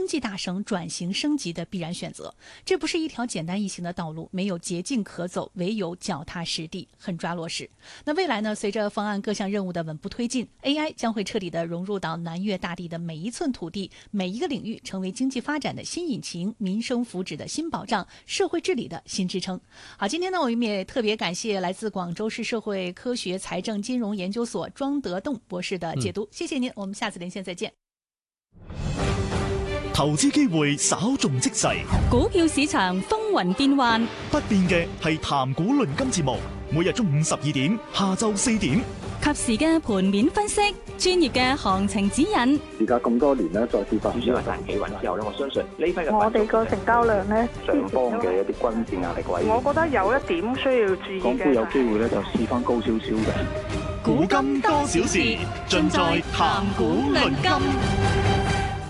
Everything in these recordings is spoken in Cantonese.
济大省转型升级的必然选择。这不是一条简单易行的道路，没有捷径可走，唯有脚踏实地，狠抓落实。那未来呢？随着方案各项任务的稳步推进 ，AI 将会彻底的融入到南粤大地的每一寸土地、每一个领域，成为经济发展的新引擎、民生福祉的新保障、社会治理的新支撑。好，今天呢，我们也特别感谢来自广州市社会科学财政金融研究所庄德栋博士的解读，谢謝您，我們下次連線再見。 投資機會稍縱即逝， 股票市場風雲變幻， 不變嘅係談股論金節目，每日中午12點，下晝4點， 及時嘅盤面分析，專業嘅行情指引。 而家咁多年咧，再次發展主要係大企穩之後咧，我相信呢批嘅我哋個成交量咧， 上方嘅一啲均線壓力位， 我覺得有一點需要注意嘅。 港股有機會咧就試翻高少少嘅。 股金多少事，盡在談股論金。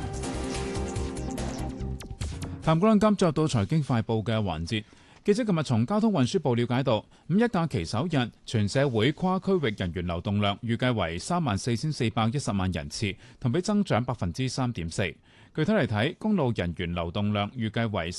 談股論金進入到財經快報嘅環節。記者琴日從交通運輸部了解到，五一假期首日全社會跨區域人員流動量預計為34,410萬人次，同比增長3.4%。具體嚟睇，公路人員流動量預計為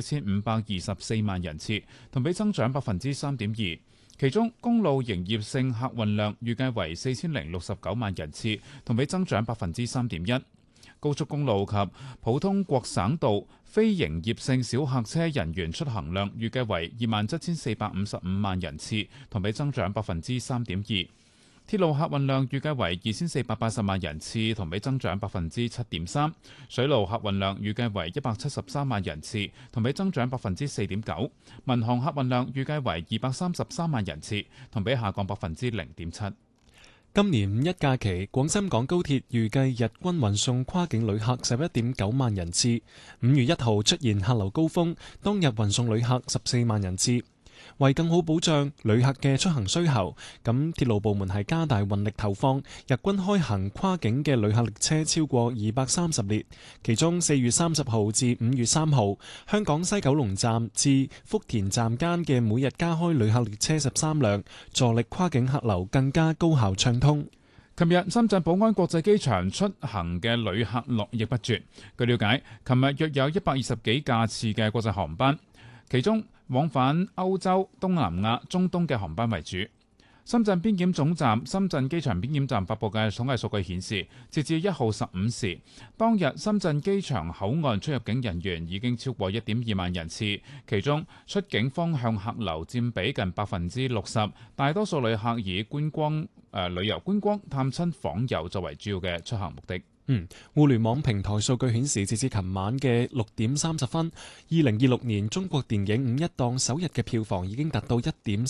31,524萬人次，同比增長3.2%。其中公路營業性客運量預計為4,069萬人次，同比增長3.1%。高速公路及普通國省道非營業性小客車人員出行量預計為27,455萬人次，同比增長3.2%。鐵路客運量預計為2,480萬人次，同比增長7.3%。水路客運量預計為173萬人次，同比增長4.9%。民航客運量預計為233萬人次，同比下降0.7%。 今年五一假期，廣深港高鐵預計日均運送跨境旅客11.9萬人次。5月1號出現客流高峰，當日運送旅客14萬人次。為更好保障旅客嘅出行需求，咁鐵路部門係加大運力投放，日均開行跨境嘅旅客列車超過230列。其中4月30號至5月3號，香港西九龍站至福田站間嘅每日加開旅客列車13輛，助力跨境客流更加高效暢通。 琴日深圳寶安國際機場出行嘅旅客絡繹不絕。據了解，琴日約有120幾架次嘅國際航班，其中往返歐洲、東南亞、中東嘅航班為主。深圳邊檢總站、深圳機場邊檢站發佈嘅統計數據顯示，截至1號15時，當日深圳機場口岸出入境人員已經超過1.2萬人次，其中出境方向客流佔比近60%，大多數旅客以觀光、旅遊觀光、探親訪友作為主要嘅出行目的。 互聯網平台數據顯示，截至琴晚嘅6點30分，2026年中國電影五一檔首日嘅票房已經達到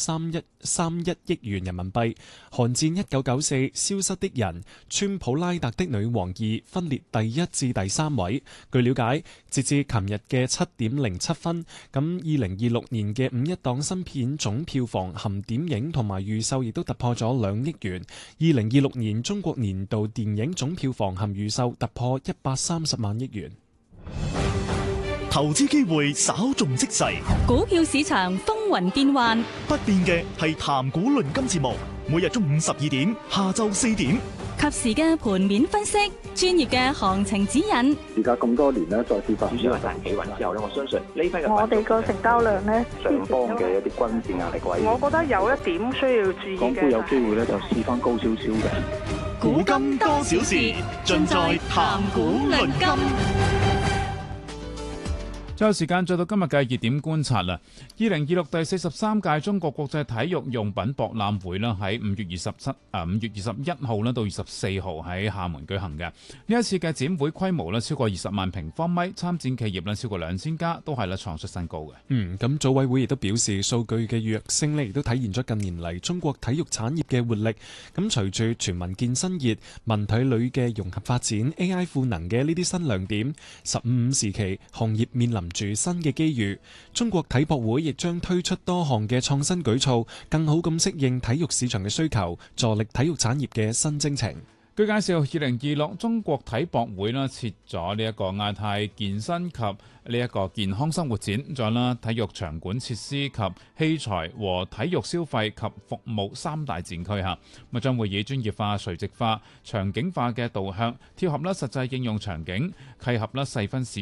1.31億元人民幣。寒戰1994、消失的人、川普拉特的女王2分列第1至第3位。據了解，截至琴日嘅7點07分，咁2026年嘅五一檔新片總票房含點映同埋預售亦都突破咗2億元。2026年中國年度電影總票房含預售突破130萬億元。 投資機會稍縱即逝， 股票市場風雲變幻， 不變嘅係談股論金節目，每日中午12點，下晝4點， 及時嘅盤面分析，專業嘅行情指引。 而家咁多年咧，再次發展主要係大企穩之後咧，我相信呢批嘅我哋個成交量咧， 上方嘅一啲均線壓力位， 我覺得有一點需要注意嘅。 港股有機會咧就試翻高少少嘅。 股金多少事，盡在談股論金。 最後時間再到今日嘅熱點觀察啦。2026第43屆中國國際體育用品博覽會啦，喺5月21號到24號喺廈門舉行嘅。呢一次嘅展會規模超過20萬平方米，參展企業超過2000家，都係創出新高嘅。 咁組委會亦都表示，數據嘅躍升亦都體現咗近年嚟中國體育產業嘅活力。咁隨住全民健身熱、文體旅嘅融合發展、AI 賦能嘅呢啲新亮點，15時期行業面臨住新嘅機遇，中國體博會亦將推出多項嘅創新舉措，更好咁適應體育市場嘅需求，助力體育產業嘅新征程。 據介紹，2026中國體博會設咗呢一個亞太健身及呢一個健康生活展，再體育場館設施及器材和體育消費及服務3大展區嚇，將會以專業化、垂直化、場景化嘅導向，貼合實際應用場景，契合細分市